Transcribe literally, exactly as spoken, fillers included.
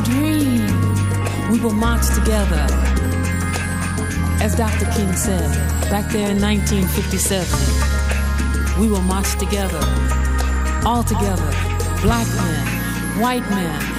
dream. We will march together. As Doctor King said, back there in nineteen fifty-seven, we will march together, all together, black men, white men,